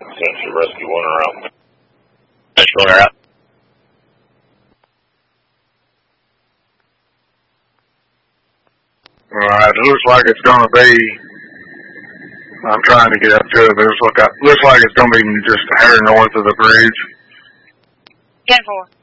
Essentially, rescue one are out. Essentially, they're out. Alright, it looks like it's going to be, I'm trying to get up to it, but it looks like it's going to be just a hair north of the bridge. 10-4.